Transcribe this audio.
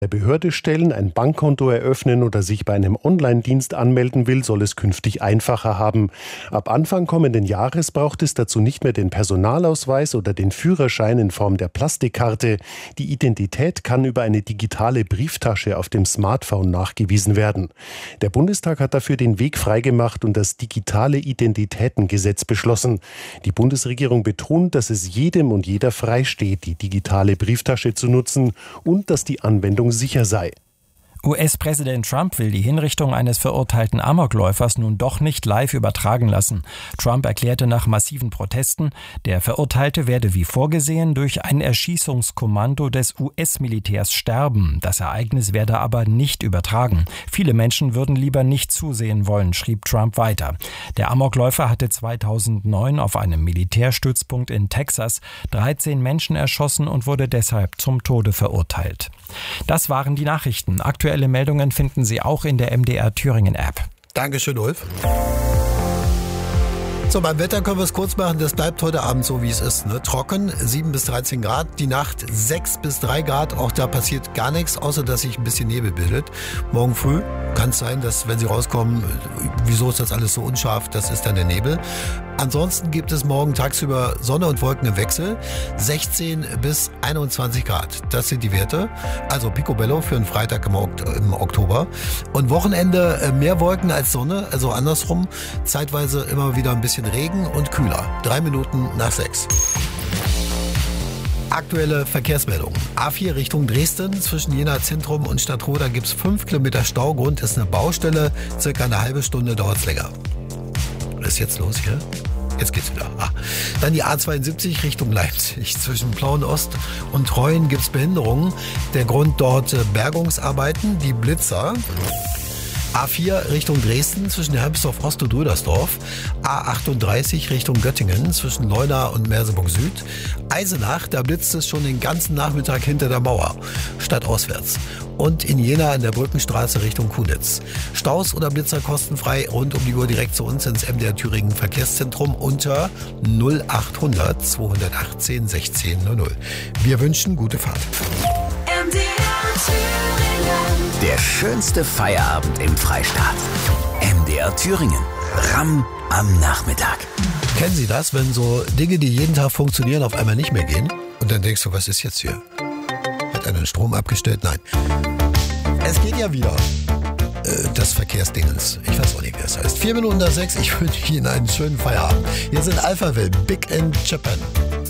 der Behörde stellen, ein Bankkonto eröffnen oder sich bei einem Online-Dienst anmelden will, soll es künftig einfacher haben. Ab Anfang kommenden Jahres braucht es dazu nicht mehr den Personalausweis oder den Führerschein in Form der Plastikkarte. Die Identität kann über eine digitale Brieftasche auf dem Smartphone nachgewiesen werden. Der Bundestag hat dafür den Weg freigemacht und das digitale Identitätengesetz beschlossen. Die Bundesregierung betont, dass es jedem und jeder frei steht, die digitale Brieftasche zu nutzen und dass die Anwendung sicher sei. US-Präsident Trump will die Hinrichtung eines verurteilten Amokläufers nun doch nicht live übertragen lassen. Trump erklärte nach massiven Protesten, der Verurteilte werde wie vorgesehen durch ein Erschießungskommando des US-Militärs sterben. Das Ereignis werde aber nicht übertragen. Viele Menschen würden lieber nicht zusehen wollen, schrieb Trump weiter. Der Amokläufer hatte 2009 auf einem Militärstützpunkt in Texas 13 Menschen erschossen und wurde deshalb zum Tode verurteilt. Das waren die Nachrichten. Aktuelle Meldungen finden Sie auch in der MDR Thüringen App. Dankeschön, Ulf. So, beim Wetter können wir es kurz machen. Das bleibt heute Abend so, wie es ist. Ne? Trocken, 7 bis 13 Grad. Die Nacht 6 bis 3 Grad. Auch da passiert gar nichts, außer dass sich ein bisschen Nebel bildet. Morgen früh kann es sein, dass, wenn Sie rauskommen, wieso ist das alles so unscharf? Das ist dann der Nebel. Ansonsten gibt es morgen tagsüber Sonne und Wolken im Wechsel. 16 bis 21 Grad. Das sind die Werte. Also Picobello für einen Freitag im Oktober. Und Wochenende mehr Wolken als Sonne. Also andersrum. Zeitweise immer wieder ein bisschen Regen und kühler. 3 Minuten nach 6. Aktuelle Verkehrsmeldung. A4 Richtung Dresden. Zwischen Jena Zentrum und Stadtroda gibt es 5 Kilometer Stau. Grund ist eine Baustelle. Circa eine halbe Stunde dauert es länger. Was ist jetzt los hier? Jetzt geht's wieder. Dann die A72 Richtung Leipzig. Zwischen Plauen-Ost und Treuen gibt es Behinderungen. Der Grund dort Bergungsarbeiten. Die Blitzer. A4 Richtung Dresden zwischen Hermsdorf Ost und Rüdersdorf. A38 Richtung Göttingen zwischen Leuna und Merseburg Süd. Eisenach, da blitzt es schon den ganzen Nachmittag hinter der Mauer, stadtauswärts. Und in Jena in der Brückenstraße Richtung Kunitz. Staus oder Blitzer kostenfrei rund um die Uhr direkt zu uns ins MDR Thüringen Verkehrszentrum unter 0800 218 1600. Wir wünschen gute Fahrt. Der schönste Feierabend im Freistaat. MDR Thüringen. Ramm am Nachmittag. Kennen Sie das, wenn so Dinge, die jeden Tag funktionieren, auf einmal nicht mehr gehen? Und dann denkst du, was ist jetzt hier? Hat einer den Strom abgestellt? Nein. Es geht ja wieder. Das Verkehrsdingens. Ich weiß auch nicht, wie das heißt. 4 Minuten nach 6. Ich wünsche Ihnen einen schönen Feierabend. Hier sind Alphaville, Big in Japan.